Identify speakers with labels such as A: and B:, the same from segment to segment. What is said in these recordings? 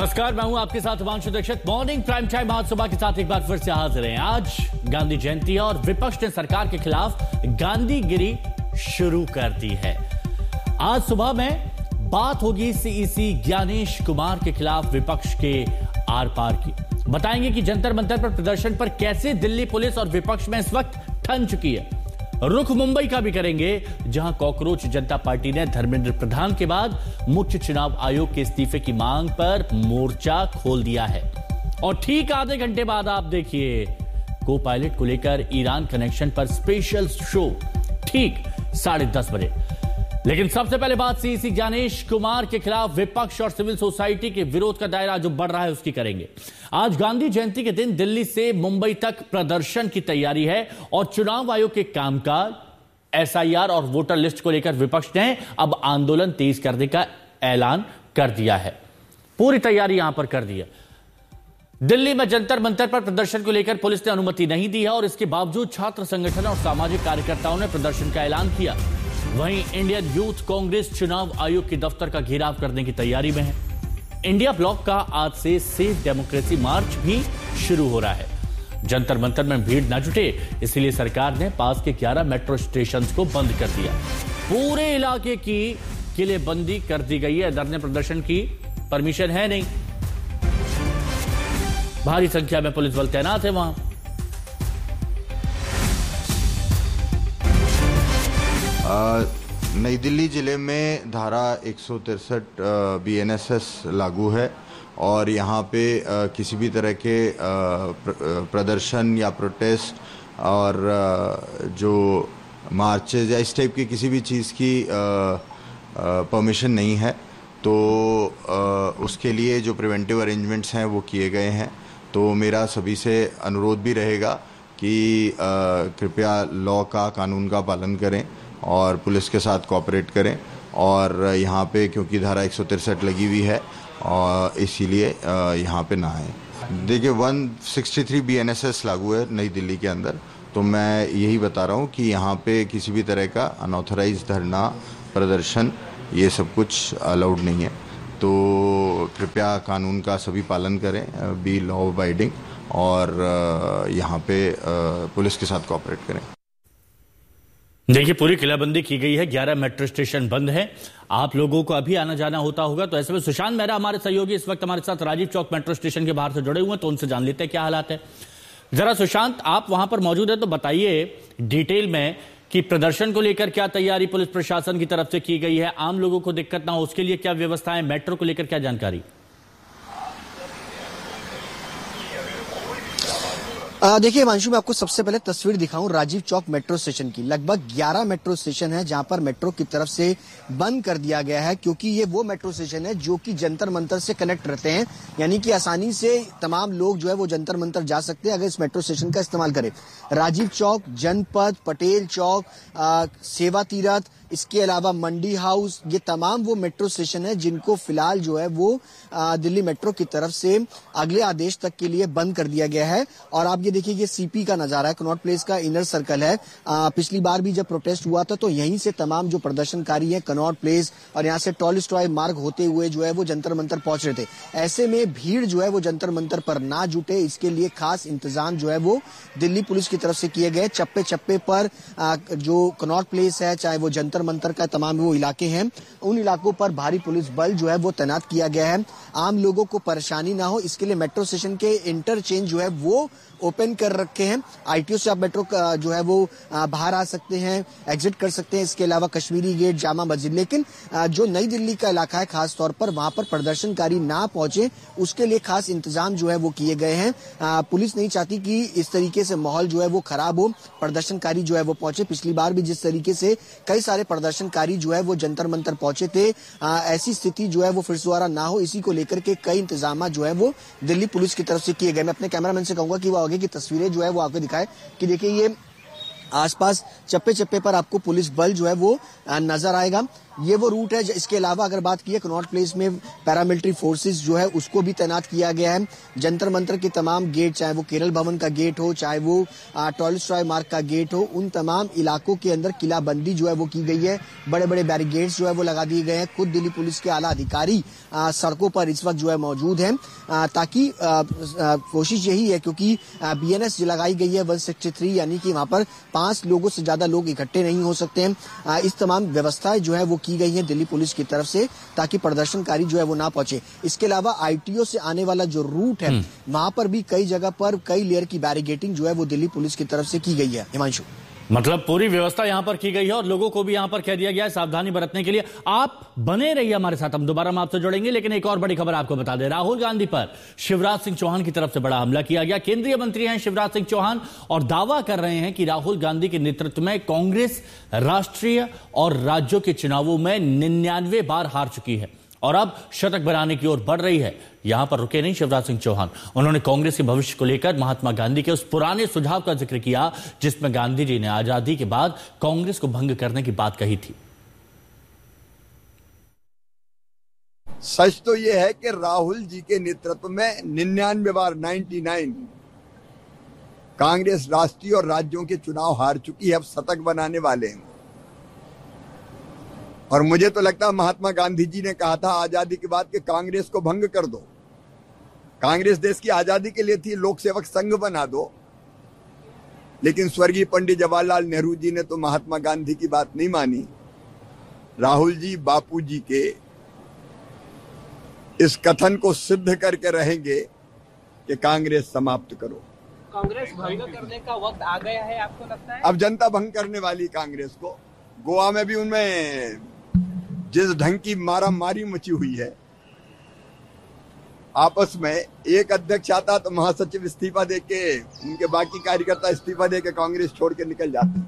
A: नमस्कार, मैं हूं आपके साथ Himanshu Dixit. Morning prime time आज सुबह के साथ एक बार फिर से हाजिर हैं। आज गांधी जयंती है और विपक्ष ने सरकार के खिलाफ गांधीगिरी शुरू कर दी है। आज सुबह में बात होगी सीईसी ज्ञानेश कुमार के खिलाफ विपक्ष के आर पार की। बताएंगे कि जंतर मंतर पर प्रदर्शन पर कैसे दिल्ली पुलिस और विपक्ष में इस वक्त ठन चुकी है। रुख मुंबई का भी करेंगे, जहां कॉकरोच जनता पार्टी ने धर्मेंद्र प्रधान के बाद मुख्य चुनाव आयोग के इस्तीफे की मांग पर मोर्चा खोल दिया है। और ठीक आधे घंटे बाद आप देखिए को पायलट को लेकर ईरान कनेक्शन पर स्पेशल शो ठीक 10:30 बजे। लेकिन सबसे पहले बात सीईसी ज्ञानेश कुमार के खिलाफ विपक्ष और सिविल सोसाइटी के विरोध का दायरा जो बढ़ रहा है उसकी करेंगे। आज गांधी जयंती के दिन दिल्ली से मुंबई तक प्रदर्शन की तैयारी है और चुनाव आयोग के कामकाज, एसआईआर और वोटर लिस्ट को लेकर विपक्ष ने अब आंदोलन तेज करने का ऐलान कर दिया है। पूरी तैयारी यहां पर कर दी है। दिल्ली में जंतर मंतर पर प्रदर्शन को लेकर पुलिस ने अनुमति नहीं दी है और इसके बावजूद छात्र संगठन और सामाजिक कार्यकर्ताओं ने प्रदर्शन का ऐलान किया। वहीं इंडियन यूथ कांग्रेस चुनाव आयोग के दफ्तर का घेराव करने की तैयारी में है। इंडिया ब्लॉक का आज से सेफ डेमोक्रेसी मार्च भी शुरू हो रहा है। जंतर मंतर में भीड़ न जुटे इसलिए सरकार ने पास के 11 मेट्रो स्टेशन को बंद कर दिया। पूरे इलाके की किलेबंदी कर दी गई है। धरने प्रदर्शन की परमिशन है नहीं। भारी संख्या में पुलिस बल तैनात है वहां।
B: नई दिल्ली जिले में धारा 163 BNSS लागू है और यहाँ पे किसी भी तरह के प्रदर्शन या प्रोटेस्ट और जो मार्चेज या इस टाइप की किसी भी चीज़ की परमिशन नहीं है। तो उसके लिए जो प्रिवेंटिव अरेंजमेंट्स हैं वो किए गए हैं। तो मेरा सभी से अनुरोध भी रहेगा कि कृपया लॉ का, कानून का पालन करें और पुलिस के साथ कोऑपरेट करें। और यहाँ पे क्योंकि धारा 163 लगी हुई है और इसीलिए यहाँ पे ना आए। देखिए 163 BNSS लागू है नई दिल्ली के अंदर। तो मैं यही बता रहा हूँ कि यहाँ पे किसी भी तरह का अनऑथराइज धरना, प्रदर्शन, ये सब कुछ अलाउड नहीं है। तो कृपया कानून का सभी पालन करें, बी लॉ अबाइडिंग और यहाँ पे पुलिस के साथ कोऑपरेट करें।
A: देखिए पूरी किलाबंदी की गई है, 11 मेट्रो स्टेशन बंद है। आप लोगों को अभी आना जाना होता होगा। तो ऐसे में सुशांत मेहरा हमारे सहयोगी इस वक्त हमारे साथ राजीव चौक मेट्रो स्टेशन के बाहर से जुड़े हुए हैं, तो उनसे जान लेते हैं क्या हालात है। जरा सुशांत, आप वहां पर मौजूद है तो बताइए डिटेल में कि प्रदर्शन को लेकर क्या तैयारी पुलिस प्रशासन की तरफ से की गई है, आम लोगों को दिक्कत ना हो उसके लिए क्या व्यवस्थाएं, मेट्रो को लेकर क्या जानकारी?
C: देखिए हिमांशु, मैं आपको सबसे पहले तस्वीर दिखाऊं राजीव चौक मेट्रो स्टेशन की। लगभग 11 मेट्रो स्टेशन है जहां पर मेट्रो की तरफ से बंद कर दिया गया है, क्योंकि ये वो मेट्रो स्टेशन है जो कि जंतर मंतर से कनेक्ट रहते हैं। यानी कि आसानी से तमाम लोग जो है वो जंतर मंतर जा सकते हैं अगर इस मेट्रो स्टेशन का इस्तेमाल करें। राजीव चौक, जनपद, पटेल चौक, सेवा तीरथ, इसके अलावा मंडी हाउस, ये तमाम वो मेट्रो स्टेशन है जिनको फिलहाल जो है वो दिल्ली मेट्रो की तरफ से अगले आदेश तक के लिए बंद कर दिया गया है। और आप ये देखिए, ये सीपी का नजारा है, कनॉट प्लेस का इनर सर्कल है। पिछली बार भी जब प्रोटेस्ट हुआ था तो यहीं से तमाम जो प्रदर्शनकारी है कनॉट प्लेस और यहाँ से टॉलस्टॉय मार्ग होते हुए जो है वो जंतर मंतर पहुंच रहे थे। ऐसे में भीड़ जो है वो जंतर मंतर पर ना जुटे, इसके लिए खास इंतजाम जो है वो दिल्ली पुलिस की तरफ से किए गए। चप्पे चप्पे पर जो कनॉट प्लेस है, चाहे वो जंतर मंतर का तमाम वो इलाके हैं, उन इलाकों पर भारी पुलिस बल जो है वो तैनात किया गया है। आम लोगों को परेशानी ना हो इसके लिए मेट्रो स्टेशन के इंटरचेंज जो है वो ओपन कर रखे हैं। आईटीओ से आप मेट्रो जो है वो बाहर आ सकते हैं, एग्जिट कर सकते हैं। इसके अलावा कश्मीरी गेट, जामा मस्जिद, लेकिन जो नई दिल्ली का इलाका है खास तौर पर वहां पर प्रदर्शनकारी ना पहुंचे उसके लिए खास इंतजाम जो है वो किए गए हैं। पुलिस नहीं चाहती कि इस तरीके से माहौल जो है वो खराब हो, प्रदर्शनकारी जो है वो पहुंचे। पिछली बार भी जिस तरीके से कई सारे प्रदर्शनकारी जो है वो जंतर मंतर पहुंचे थे, ऐसी स्थिति जो है वो फिर से दोबारा ना हो, इसी को लेकर के कई इंतजाम जो है वो दिल्ली पुलिस की तरफ से किए गए। मैं अपने कैमरामैन से कहूंगा कि वो आगे की तस्वीरें जो है वो आपको दिखाए कि देखिए ये आसपास चप्पे चप्पे पर आपको पुलिस बल जो है वो नजर आएगा। ये वो रूट है। इसके अलावा अगर बात की कनॉट प्लेस में पैरामिलिट्री फोर्सेस जो है उसको भी तैनात किया गया है। जंतर मंतर के तमाम गेट, चाहे वो केरल भवन का गेट हो, चाहे वो टॉलस्टॉय मार्ग का गेट हो, उन तमाम इलाकों के अंदर किलाबंदी जो है वो की गई है। बड़े बड़े बैरिकेड्स जो है वो लगा दिए गए हैं। खुद दिल्ली पुलिस के आला अधिकारी सड़कों पर इस वक्त जो है मौजूद हैं, ताकि कोशिश यही है, क्योंकि BNS लगाई गई है 163, यानी कि वहां पर 5 लोगों से ज्यादा लोग इकट्ठे नहीं हो सकते हैं। इस तमाम व्यवस्थाएं जो है वो की गई है दिल्ली पुलिस की तरफ से, ताकि प्रदर्शनकारी जो है वो ना पहुंचे। इसके अलावा ITO से आने वाला जो रूट है वहां पर भी कई जगह पर कई लेयर की बैरिकेडिंग जो है वो दिल्ली पुलिस की तरफ से की गई है। हिमांशु,
A: मतलब पूरी व्यवस्था यहां पर की गई है और लोगों को भी यहां पर कह दिया गया है सावधानी बरतने के लिए। आप बने रहिए हमारे साथ, हम दोबारा आपसे जुड़ेंगे। लेकिन एक और बड़ी खबर आपको बता दें, राहुल गांधी पर शिवराज सिंह चौहान की तरफ से बड़ा हमला किया गया। केंद्रीय मंत्री हैं शिवराज सिंह चौहान और दावा कर रहे हैं कि राहुल गांधी के नेतृत्व में कांग्रेस राष्ट्रीय और राज्यों के चुनावों में 99 बार हार चुकी है और अब शतक बनाने की ओर बढ़ रही है। यहां पर रुके नहीं शिवराज सिंह चौहान, उन्होंने कांग्रेस के भविष्य को लेकर महात्मा गांधी के उस पुराने सुझाव का जिक्र किया जिसमें गांधी जी ने आजादी के बाद कांग्रेस को भंग करने की बात कही थी।
D: सच तो यह है कि राहुल जी के नेतृत्व में 99 बार 99 कांग्रेस राष्ट्रीय और राज्यों के चुनाव हार चुकी है, अब शतक बनाने वाले हैं। और मुझे तो लगता है महात्मा गांधी जी ने कहा था आजादी के बाद कि कांग्रेस को भंग कर दो। कांग्रेस देश की आजादी के लिए थी, लोक सेवक संघ बना दो। लेकिन स्वर्गीय पंडित जवाहरलाल नेहरू जी ने तो महात्मा गांधी की बात नहीं मानी। राहुल जी बापू जी के इस कथन को सिद्ध करके रहेंगे कि कांग्रेस समाप्त करो।
E: कांग्रेस भंग करने का वक्त आ गया है, आपको लगता है?
D: अब जनता भंग करने वाली कांग्रेस को। गोवा में भी उनमें जिस ढंग की मारामारी मची हुई है आपस में, एक अध्यक्ष आता तो महासचिव इस्तीफा देके, उनके बाकी कार्यकर्ता इस्तीफा देके कांग्रेस छोड़ के निकल जाते।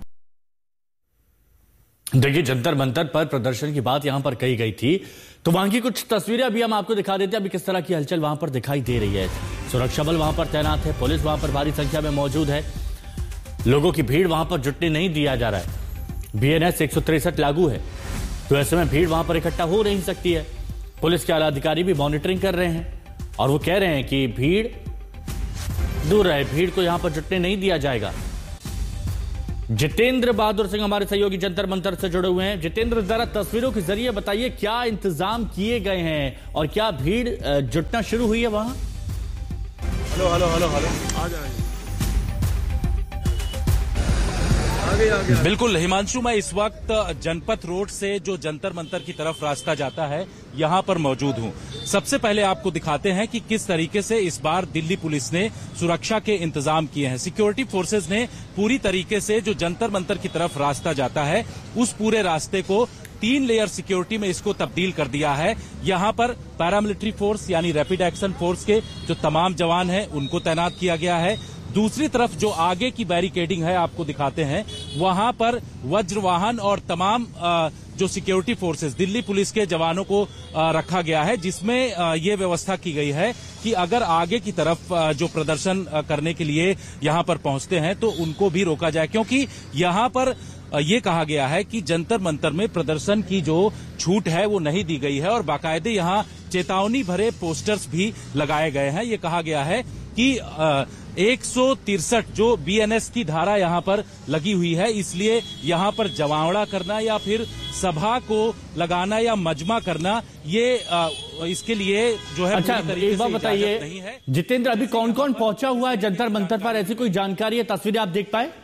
A: देखिए, जंतर मंतर पर प्रदर्शन की बात यहां पर कही गई थी, तो वहां की कुछ तस्वीरें अभी हम आपको दिखा देते हैं। अभी किस तरह की हलचल वहां पर दिखाई दे रही है। सुरक्षा बल वहां पर तैनात है, पुलिस वहां पर भारी संख्या में मौजूद है, लोगों की भीड़ वहां पर जुटने नहीं दिया जा रहा है। BNS 163 लागू है, तो ऐसे में भीड़ वहां पर इकट्ठा हो नहीं सकती है। पुलिस के आला अधिकारी भी मॉनिटरिंग कर रहे हैं और वो कह रहे हैं कि भीड़ दूर रहे, भीड़ को यहां पर जुटने नहीं दिया जाएगा। जितेंद्र बहादुर सिंह हमारे सहयोगी जंतर मंतर से जुड़े हुए हैं। जितेंद्र, जरा तस्वीरों के जरिए बताइए क्या इंतजाम किए गए हैं और क्या भीड़ जुटना शुरू हुई है वहां?
F: हेलो हेलो हेलो हेलो, आ जाए।
G: बिल्कुल हिमांशु, मैं इस वक्त जनपथ रोड से जो जंतर मंतर की तरफ रास्ता जाता है यहां पर मौजूद हूं। सबसे पहले आपको दिखाते हैं कि किस तरीके से इस बार दिल्ली पुलिस ने सुरक्षा के इंतजाम किए हैं। सिक्योरिटी फोर्सेज ने पूरी तरीके से जो जंतर मंतर की तरफ रास्ता जाता है उस पूरे रास्ते को 3 लेयर सिक्योरिटी में इसको तब्दील कर दिया है। यहां पर पैरामिलिट्री फोर्स यानी रैपिड एक्शन फोर्स के जो तमाम जवान हैं उनको तैनात किया गया है। दूसरी तरफ जो आगे की बैरिकेडिंग है आपको दिखाते हैं, वहां पर वज्रवाहन और तमाम जो सिक्योरिटी फोर्सेस दिल्ली पुलिस के जवानों को रखा गया है, जिसमें ये व्यवस्था की गई है कि अगर आगे की तरफ जो प्रदर्शन करने के लिए यहां पर पहुंचते हैं तो उनको भी रोका जाए, क्योंकि यहां पर ये कहा गया है कि जंतर मंतर में प्रदर्शन की जो छूट है वो नहीं दी गई है और बाकायदे यहां चेतावनी भरे पोस्टर्स भी लगाए गए हैं। ये कहा गया है कि 163 जो BNS की धारा यहां पर लगी हुई है, इसलिए यहां पर जमावड़ा करना या फिर सभा को लगाना या मजमा करना, ये इसके लिए जो है
A: अच्छा, एक बात बताइए
G: नहीं है।
A: जितेंद्र, अभी कौन कौन पहुंचा हुआ है जंतर मंतर पर, ऐसी कोई जानकारी या तस्वीरें आप देख पाए?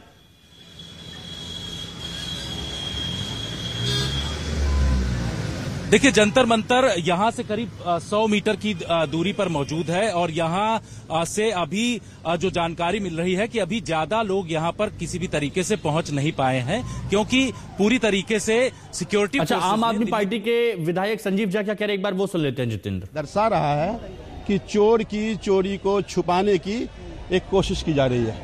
G: देखिए, जंतर मंतर यहां से करीब 100 मीटर की दूरी पर मौजूद है और यहां से अभी जो जानकारी मिल रही है कि अभी ज्यादा लोग यहां पर किसी भी तरीके से पहुंच नहीं पाए हैं, क्योंकि पूरी तरीके से सिक्योरिटी।
A: अच्छा, आम आदमी पार्टी के विधायक संजीव झा क्या कह रहे हैं, एक बार वो सुन लेते हैं। जितेंद्र,
F: दर्शा रहा है कि चोर की चोरी को छुपाने की एक कोशिश की जा रही है।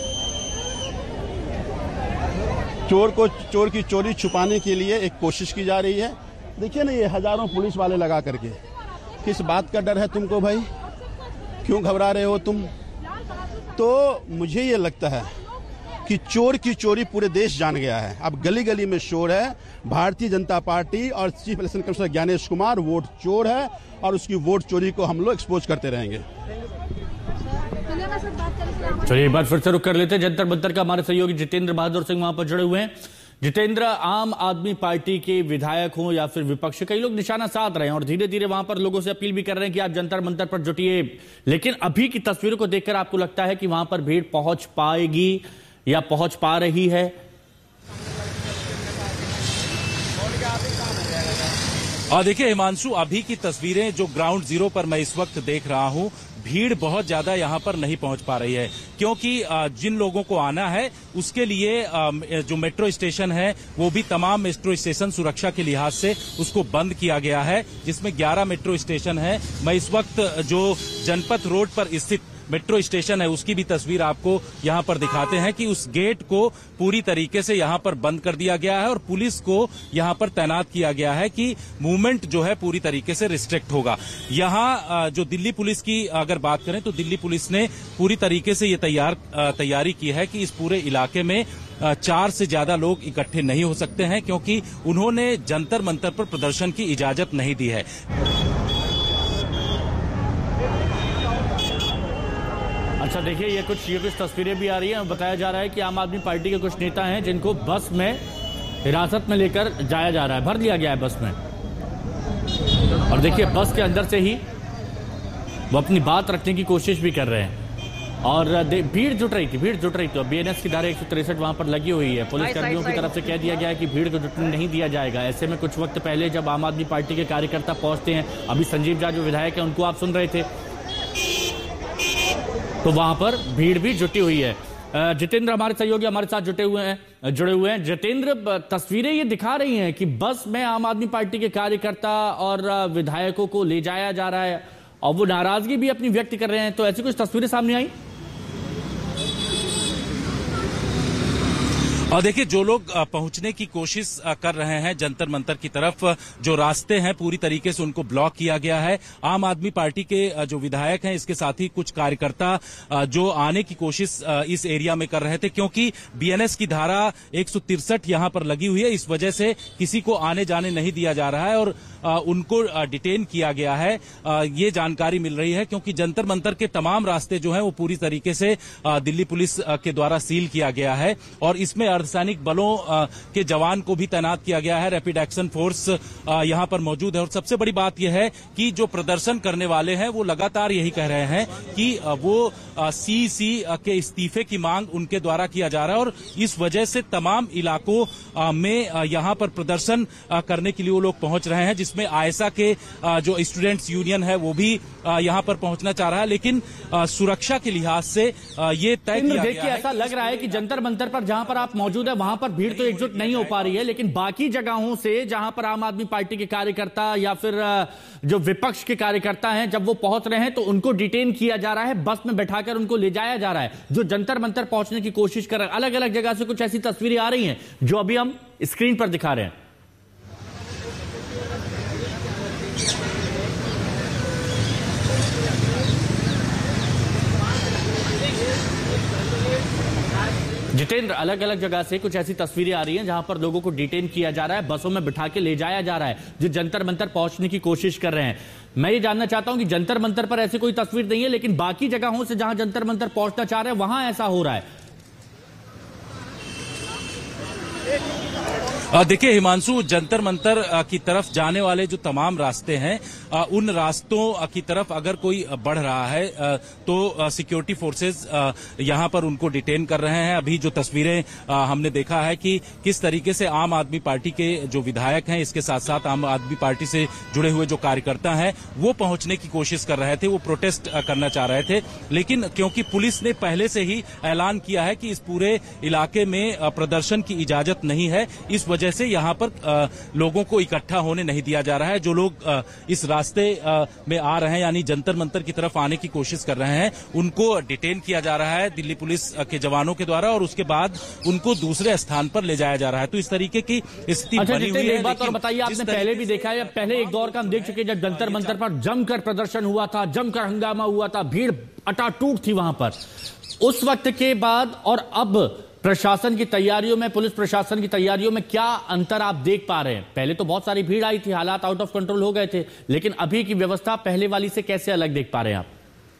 F: चोर की चोरी छुपाने के लिए एक कोशिश की जा रही है। देखिए ना, ये हजारों पुलिस वाले लगा करके, किस बात का डर है तुमको भाई? क्यों घबरा रहे हो तुम? तो मुझे ये लगता है कि चोर की चोरी पूरे देश जान गया है। अब गली गली में शोर है, भारतीय जनता पार्टी और chief election commissioner Gyanesh Kumar vote चोर है और उसकी वोट चोरी को हम लोग एक्सपोज करते रहेंगे।
A: चलिए एक बार फिर से रुक कर लेते हैं जंतर मंतर का। हमारे सहयोगी जितेंद्र बहादुर सिंह वहां पर जुड़े हुए हैं। जितेंद्र, आम आदमी पार्टी के विधायक हों या फिर विपक्ष, कई लोग निशाना साध रहे हैं और धीरे धीरे वहां पर लोगों से अपील भी कर रहे हैं कि आप जंतर मंतर पर जुटिए, लेकिन अभी की तस्वीरों को देखकर आपको लगता है कि वहां पर भीड़ पहुंच पाएगी या पहुंच पा रही है?
G: और देखिए हिमांशु, अभी की तस्वीरें जो ग्राउंड जीरो पर मैं इस वक्त देख रहा हूं, भीड़ बहुत ज्यादा यहां पर नहीं पहुंच पा रही है, क्योंकि जिन लोगों को आना है उसके लिए जो मेट्रो स्टेशन है वो भी तमाम मेट्रो स्टेशन सुरक्षा के लिहाज से उसको बंद किया गया है, जिसमें 11 मेट्रो स्टेशन है। मैं इस वक्त जो जनपथ रोड पर स्थित मेट्रो स्टेशन है उसकी भी तस्वीर आपको यहां पर दिखाते हैं कि उस गेट को पूरी तरीके से यहां पर बंद कर दिया गया है और पुलिस को यहां पर तैनात किया गया है कि मूवमेंट जो है पूरी तरीके से रिस्ट्रिक्ट होगा। यहां जो दिल्ली पुलिस की अगर बात करें तो दिल्ली पुलिस ने पूरी तरीके से ये तैयारी की है कि इस पूरे इलाके में 4 से ज्यादा लोग इकट्ठे नहीं हो सकते हैं, क्योंकि उन्होंने जंतर मंतर पर प्रदर्शन की इजाजत नहीं दी है।
A: अच्छा देखिए, ये कुछ तस्वीरें भी आ रही हैं। बताया जा रहा है कि आम आदमी पार्टी के कुछ नेता हैं जिनको बस में हिरासत में लेकर जाया जा रहा है, भर लिया गया है बस में। और देखिए बस के अंदर से ही वो अपनी बात रखने की कोशिश भी कर रहे हैं और भीड़ जुट रही थी। और बीएनएस की धारा 163 वहां पर लगी हुई है। पुलिस कर्मियों की तरफ से कह दिया गया है कि भीड़ को जुटने नहीं दिया जाएगा। ऐसे में कुछ वक्त पहले जब आम आदमी पार्टी के कार्यकर्ता पहुंचते हैं, अभी संजीव झा जो विधायक है उनको आप सुन रहे थे, तो वहां पर भीड़ भी जुटी हुई है। जितेंद्र हमारे सहयोगी हमारे साथ जुड़े हुए हैं। जितेंद्र, तस्वीरें ये दिखा रही हैं कि बस में आम आदमी पार्टी के कार्यकर्ता और विधायकों को ले जाया जा रहा है और वो नाराजगी भी अपनी व्यक्त कर रहे हैं, तो ऐसी कुछ तस्वीरें सामने आई?
G: और देखिए, जो लोग पहुंचने की कोशिश कर रहे हैं जंतर मंतर की तरफ, जो रास्ते हैं पूरी तरीके से उनको ब्लॉक किया गया है। आम आदमी पार्टी के जो विधायक हैं, इसके साथ ही कुछ कार्यकर्ता जो आने की कोशिश इस एरिया में कर रहे थे, क्योंकि बीएनएस की धारा 163 यहां पर लगी हुई है, इस वजह से किसी को आने जाने नहीं दिया जा रहा है और उनको डिटेन किया गया है। ये जानकारी मिल रही है, क्योंकि जंतर मंतर के तमाम रास्ते जो हैं वो पूरी तरीके से दिल्ली पुलिस के द्वारा सील किया गया है और इसमें अर्धसैनिक बलों के जवान को भी तैनात किया गया है। रैपिड एक्शन फोर्स यहां पर मौजूद है और सबसे बड़ी बात यह है कि जो प्रदर्शन करने वाले हैं वो लगातार यही कह रहे हैं कि वो सीसी के इस्तीफे की मांग उनके द्वारा किया जा रहा है और इस वजह से तमाम इलाकों में यहां पर प्रदर्शन करने के लिए वो लोग पहुंच रहे हैं, जिसमें आयसा के जो स्टूडेंट्स यूनियन है वो भी यहां पर पहुंचना चाह रहा है, लेकिन सुरक्षा के लिहाज से ये तय किया गया है।
A: ऐसा लग रहा है कि जंतर मंतर पर जहां पर आप मौजूद है वहां पर भीड़ तो एकजुट नहीं हो पा रही है, लेकिन बाकी जगहों से जहां पर आम आदमी पार्टी के कार्यकर्ता या फिर जो विपक्ष के कार्यकर्ता हैं, जब वो पहुंच रहे हैं तो उनको डिटेन किया जा रहा है, बस में बैठाकर उनको ले जाया जा रहा है। जो जंतर मंतर पहुंचने की कोशिश कर रहे हैं, अलग अलग जगह से कुछ ऐसी तस्वीरें आ रही हैं जो अभी हम स्क्रीन पर दिखा रहे हैं। जितेंद्र, अलग अलग जगह से कुछ ऐसी तस्वीरें आ रही हैं जहां पर लोगों को डिटेन किया जा रहा है, बसों में बिठा के ले जाया जा रहा है, जो जंतर मंतर पहुंचने की कोशिश कर रहे हैं। मैं ये जानना चाहता हूं कि जंतर मंतर पर ऐसी कोई तस्वीर नहीं है, लेकिन बाकी जगहों से जहां जंतर मंतर पहुंचना चाह रहे हैं वहां ऐसा हो रहा है।
G: देखिए हिमांशु, जंतर मंतर की तरफ जाने वाले जो तमाम रास्ते हैं, उन रास्तों की तरफ अगर कोई बढ़ रहा है तो सिक्योरिटी फोर्सेस यहां पर उनको डिटेन कर रहे हैं। अभी जो तस्वीरें हमने देखा है कि किस तरीके से आम आदमी पार्टी के जो विधायक हैं, इसके साथ साथ आम आदमी पार्टी से जुड़े हुए जो कार्यकर्ता हैं, वो पहुंचने की कोशिश कर रहे थे, वो प्रोटेस्ट करना चाह रहे थे, लेकिन क्योंकि पुलिस ने पहले से ही ऐलान किया है कि इस पूरे इलाके में प्रदर्शन की इजाजत नहीं है, इस वजह से यहां पर लोगों को इकट्ठा होने नहीं दिया जा रहा है। जो लोग इस रास्ते में आ रहे हैं, यानी जंतर मंतर की तरफ आने की कोशिश कर रहे हैं, उनको डिटेन किया जा रहा है दिल्ली पुलिस के जवानों के द्वारा और उसके बाद उनको दूसरे स्थान पर ले जाया जा रहा है। तो इस तरीके की स्थिति बनी हुई है।
A: एक बात और बताइए, आपने पहले भी देखा है, पहले एक दौर का हम देख चुके, जब जंतर मंतर पर जमकर प्रदर्शन हुआ था, जमकर हंगामा हुआ था, भीड़ अटाटूट थी वहां पर, उस वक्त के बाद और अब प्रशासन की तैयारियों में, पुलिस प्रशासन की तैयारियों में क्या अंतर आप देख पा रहे हैं? पहले तो बहुत सारी भीड़ आई थी, हालात आउट ऑफ कंट्रोल हो गए थे, लेकिन अभी की व्यवस्था पहले वाली से कैसे अलग देख पा रहे हैं आप?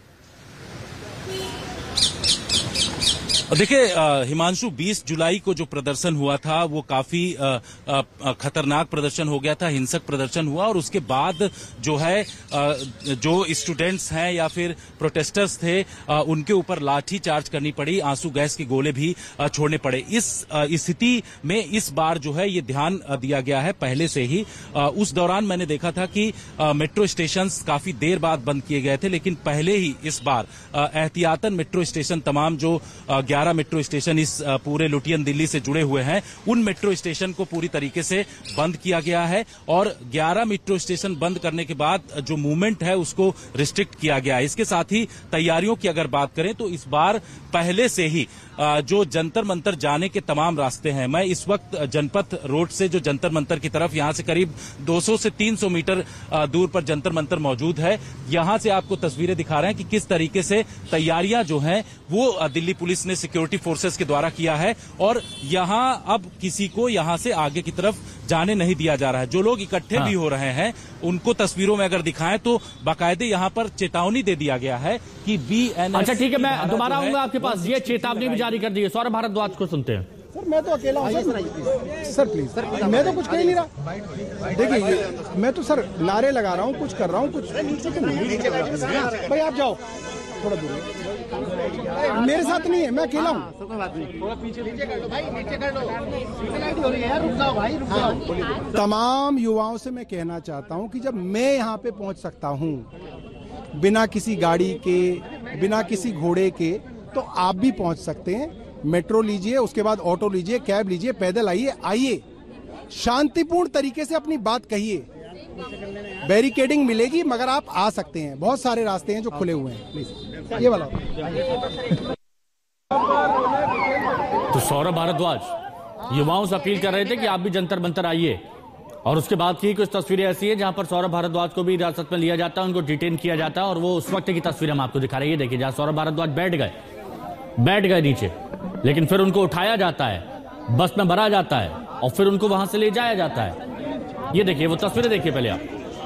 G: देखिए हिमांशु, 20 जुलाई को जो प्रदर्शन हुआ था वो काफी खतरनाक प्रदर्शन हो गया था, हिंसक प्रदर्शन हुआ, और उसके बाद जो है जो स्टूडेंट्स हैं या फिर प्रोटेस्टर्स थे उनके ऊपर लाठी चार्ज करनी पड़ी, आंसू गैस के गोले भी छोड़ने पड़े। इस स्थिति में इस बार जो है ये ध्यान दिया गया है पहले से ही। उस दौरान मैंने देखा था कि मेट्रो स्टेशन काफी देर बाद बंद किए गए थे, लेकिन पहले ही इस बार एहतियातन मेट्रो स्टेशन, तमाम जो 11 मेट्रो स्टेशन इस पूरे लुटियन दिल्ली से जुड़े हुए हैं, उन मेट्रो स्टेशन को पूरी तरीके से बंद किया गया है, और 11 मेट्रो स्टेशन बंद करने के बाद जो मूवमेंट है उसको रिस्ट्रिक्ट किया गया है। इसके साथ ही तैयारियों की अगर बात करें तो इस बार पहले से ही जो जंतर मंतर जाने के तमाम रास्ते हैं, मैं इस वक्त जनपथ रोड से जो जंतर मंतर की तरफ, यहां से करीब 200 से 300 मीटर दूर पर जंतर मंतर मौजूद है। यहां से आपको तस्वीरें दिखा रहे हैं कि किस तरीके से तैयारियां जो हैं वो दिल्ली पुलिस ने सिक्योरिटी फोर्सेस के द्वारा किया है, और यहां अब किसी को यहां से आगे की तरफ जाने नहीं दिया जा रहा है। जो लोग इकट्ठे भी हो रहे हैं उनको तस्वीरों में अगर दिखाएं तो बाकायदे यहां पर चेतावनी दे दिया गया है कि BNS।
A: अच्छा ठीक है, मैं दोबारा आऊंगा आपके पास। ये चेतावनी भी जारी कर दी है। सौरभ भारद्वाज को सुनते हैं।
H: सर मैं तो अकेला हूँ सर प्लीज सर, मैं तो कुछ कह नहीं रहा। देखिए मैं तो सर नारे लगा रहा हूँ, कुछ कर रहा हूँ, कुछ भाई आप जाओ थोड़ा दूर, मेरे साथ नहीं है, मैं अकेला हूँ। तमाम युवाओं से मैं कहना चाहता हूँ कि जब मैं यहाँ पे पहुँच सकता हूँ बिना किसी गाड़ी के, बिना किसी घोड़े के, तो आप भी पहुँच सकते हैं। मेट्रो लीजिए, उसके बाद ऑटो लीजिए, कैब लीजिए, पैदल आइए, शांतिपूर्ण तरीके से अपनी बात कहिए। बैरिकेडिंग मिलेगी मगर आप आ सकते हैं, बहुत सारे रास्ते हैं जो खुले हुए हैं। प्लीज ये वाला।
A: तो सौरभ भारद्वाज युवाओं से अपील कर रहे थे कि आप भी जंतर मंतर आइए, और उसके बाद की कुछ तस्वीरें ऐसी है जहां पर सौरभ भारद्वाज को भी हिरासत में लिया जाता है, उनको डिटेन किया जाता है, और वो उस वक्त की तस्वीर हम आपको दिखा रहे हैं। ये देखिए जहां सौरभ भारद्वाज बैठ गए नीचे, लेकिन फिर उनको उठाया जाता है, बस में भरा जाता है, और फिर उनको वहां से ले जाया जाता है। ये देखिए वो तस्वीरें देखिए पहले आप।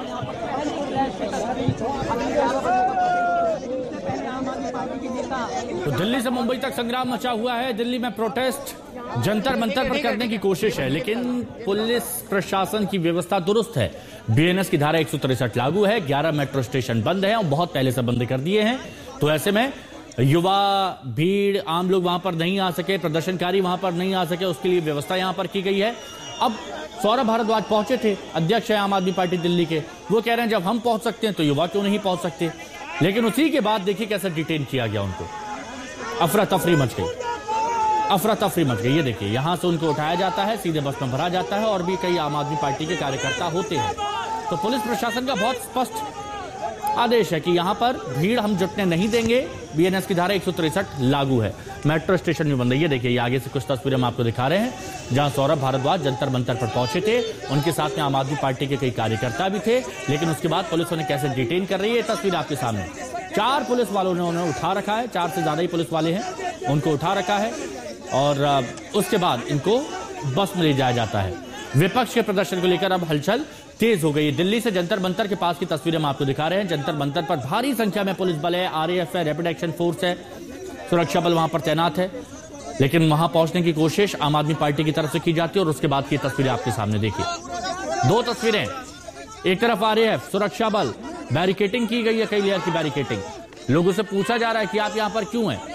A: तो दिल्ली से मुंबई तक संग्राम मचा हुआ है। दिल्ली में प्रोटेस्ट जंतर मंतर पर करने की कोशिश है, लेकिन पुलिस प्रशासन की व्यवस्था दुरुस्त है। BNS की धारा 163 लागू है, 11 मेट्रो स्टेशन बंद है और बहुत पहले से बंद कर दिए हैं। तो ऐसे में युवा, भीड़, आम लोग वहां पर नहीं आ सके, प्रदर्शनकारी वहां पर नहीं आ सके, उसके लिए व्यवस्था यहां पर की गई है। अब सौरभ भारद्वाज पहुंचे थे, अध्यक्ष है आम आदमी पार्टी दिल्ली के, वो कह रहे हैं जब हम पहुंच सकते हैं तो युवा क्यों नहीं पहुंच सकते। लेकिन उसी के बाद देखिए कैसे डिटेन किया गया उनको, अफरा तफरी मच गई। ये देखिए यहां से उनको उठाया जाता है, सीधे बस में भरा जाता है, और भी कई आम आदमी पार्टी के कार्यकर्ता होते हैं। तो पुलिस प्रशासन का बहुत स्पष्ट आदेश है कि यहां पर भीड़ हम जुटने नहीं देंगे। BNS की धारा 163 लागू है, मेट्रो स्टेशन भी बंद है। ये देखिए ये आगे से कुछ तस्वीरें हम आपको दिखा रहे हैं जहां सौरभ भारद्वाज जंतर मंतर पर पहुंचे थे, उनके साथ में आम आदमी पार्टी के कई कार्यकर्ता भी थे, लेकिन उसके बाद पुलिस उन्हें कैसे डिटेन कर रही है, तस्वीर आपके सामने। 4 पुलिस वालों ने उन्हें उठा रखा है, 4 से ज्यादा ही पुलिस वाले हैं, उनको उठा रखा है, और उसके बाद इनको बस में ले जाया जाता है। विपक्ष के प्रदर्शन को लेकर अब हलचल तेज हो गई। दिल्ली से जंतर मंतर के पास की तस्वीरें हम आपको दिखा रहे हैं। जंतर मंतर पर भारी संख्या में पुलिस बल है, RAF है, रैपिड एक्शन फोर्स है, सुरक्षा बल वहां पर तैनात है, लेकिन वहां पहुंचने की कोशिश आम आदमी पार्टी की तरफ से की जाती है। और उसके बाद की तस्वीरें आपके सामने देखिए, 2 तस्वीरें, एक तरफ RAF सुरक्षा बल, बैरिकेटिंग की गई है, कई लेयर की बैरिकेटिंग, लोगों से पूछा जा रहा है कि आप यहां पर क्यों हैं,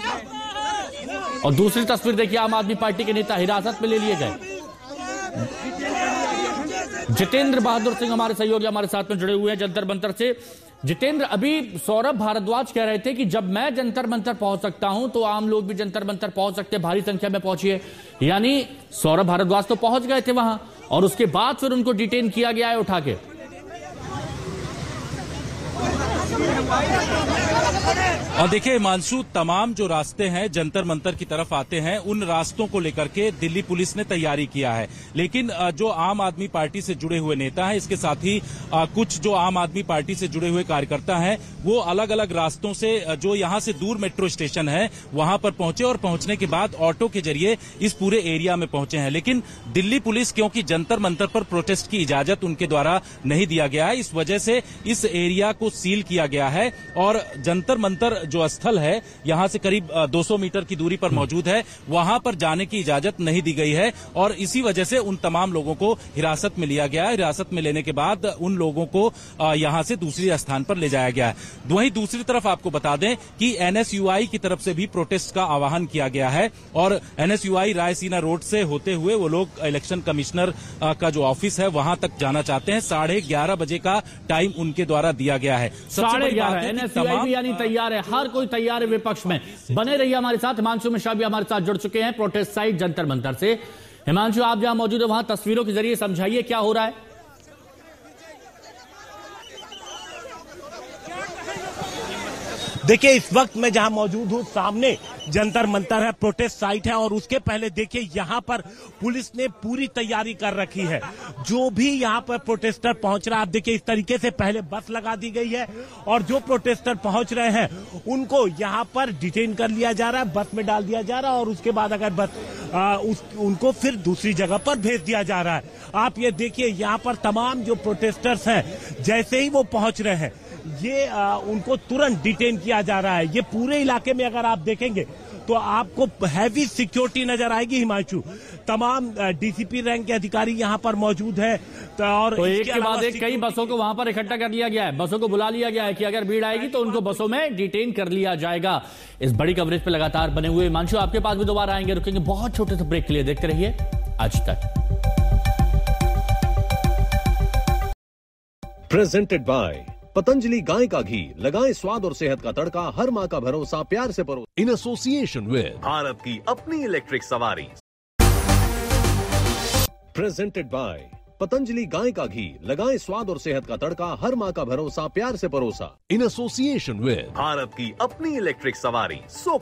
A: और दूसरी तस्वीर देखिए आम आदमी पार्टी के नेता हिरासत में ले लिए गए। जितेंद्र बहादुर सिंह हमारे सहयोगी हमारे साथ में जुड़े हुए हैं जंतर मंतर से। जितेंद्र, अभी सौरभ भारद्वाज कह रहे थे कि जब मैं जंतर मंतर पहुंच सकता हूं तो आम लोग भी जंतर मंतर पहुंच सकते हैं, भारी संख्या में पहुंचिए, यानी सौरभ भारद्वाज तो पहुंच गए थे वहां, और उसके बाद फिर उनको डिटेन किया गया है उठा के।
G: और देखिए हिमांशु, तमाम जो रास्ते हैं जंतर मंतर की तरफ आते हैं, उन रास्तों को लेकर के दिल्ली पुलिस ने तैयारी किया है। लेकिन जो आम आदमी पार्टी से जुड़े हुए नेता हैं, इसके साथ ही कुछ जो आम आदमी पार्टी से जुड़े हुए कार्यकर्ता हैं, वो अलग अलग रास्तों से जो यहां से दूर मेट्रो स्टेशन है वहां पर पहुंचे और पहुंचने के बाद ऑटो के जरिए इस पूरे एरिया में पहुंचे हैं। लेकिन दिल्ली पुलिस, क्योंकि जंतर मंतर पर प्रोटेस्ट की इजाजत उनके द्वारा नहीं दिया गया है, इस वजह से इस एरिया को सील किया गया है और जंतर मंतर जो स्थल है यहां से करीब 200 मीटर की दूरी पर मौजूद है, वहां पर जाने की इजाजत नहीं दी गई है और इसी वजह से उन तमाम लोगों को हिरासत में लिया गया है। हिरासत में लेने के बाद उन लोगों को यहां से दूसरी स्थान पर ले जाया गया है। वहीं दूसरी तरफ आपको बता दें कि एनएसयूआई की तरफ से भी प्रोटेस्ट का आह्वान किया गया है और एनएसयूआई रायसीना रोड से होते हुए वो लोग इलेक्शन कमिश्नर का जो ऑफिस है वहां तक जाना चाहते हैं। 11:30 बजे का टाइम उनके द्वारा दिया गया है।
A: 11:30 एनएसयूआई भी यानी तैयार है, हर कोई तैयार है विपक्ष में। बने रहिए हमारे साथ। हिमांशु मिश्रा भी हमारे साथ जुड़ चुके हैं प्रोटेस्ट साइट जंतर मंतर से। हिमांशु, आप जहां मौजूद है वहां तस्वीरों के जरिए समझाइए क्या हो रहा है।
I: देखिए, इस वक्त मैं जहां मौजूद हूं सामने जंतर मंतर है, प्रोटेस्ट साइट है और उसके पहले देखिए यहां पर पुलिस ने पूरी तैयारी कर रखी है। जो भी यहां पर प्रोटेस्टर पहुंच रहा है, आप देखिए इस तरीके से पहले बस लगा दी गई है और जो प्रोटेस्टर पहुंच रहे हैं उनको यहां पर डिटेन कर लिया जा रहा है, बस में डाल दिया जा रहा है और उसके बाद अगर बस उनको फिर दूसरी जगह पर भेज दिया जा रहा है। आप ये देखिए यहां पर तमाम जो प्रोटेस्टर्स हैं, जैसे ही वो पहुंच रहे हैं ये उनको तुरंत डिटेन किया जा रहा है। ये पूरे इलाके में अगर आप देखेंगे तो आपको हैवी सिक्योरिटी नजर आएगी हिमांशु। तमाम डीसीपी रैंक के अधिकारी यहां पर मौजूद है और
A: तो एक के बाद एक कई बसों को वहां पर इकट्ठा कर लिया गया है, बसों को बुला लिया गया है कि अगर भीड़ आएगी तो उनको बसों में डिटेन कर लिया जाएगा। इस बड़ी कवरेज पे लगातार बने हुए हिमांशु, आपके पास भी दोबारा आएंगे, रुकेंगे बहुत छोटे से ब्रेक के लिए। देखते रहिए आज तक।
J: प्रेजेंटेड बाय पतंजलि गाय का घी, लगाएं स्वाद और सेहत का तड़का, हर माँ का भरोसा, प्यार से परो। इन एसोसिएशन विद भारत की अपनी इलेक्ट्रिक सवारी। प्रेजेंटेड बाय पतंजलि गाय का घी, लगाएं स्वाद और सेहत का तड़का, हर माँ का भरोसा, प्यार से परोसा। इन एसोसिएशन विद भारत की अपनी इलेक्ट्रिक सवारी।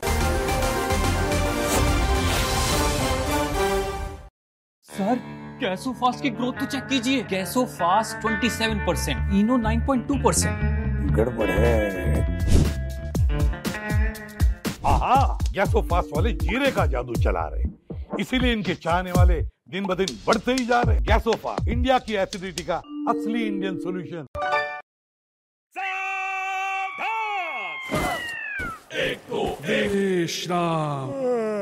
E: सर, गैसोफास्ट की ग्रोथ तो चेक कीजिए। गैसोफास्ट 27%, इनो 9.2%।
K: गड़बड़ है। आहा, गैसोफास्ट वाले जीरे का जादू चला रहे, इसीलिए इनके चाहने वाले दिन ब दिन बढ़ते ही जा रहे। गैसोफास्ट, इंडिया की एसिडिटी का असली इंडियन सोल्यूशन।
L: एक तो देश राम।